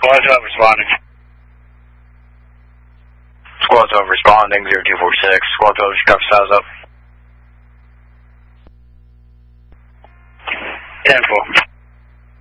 Squad 12 responding. Squad 12 responding, 0246. Squad 12, just cover styles up. 10-4.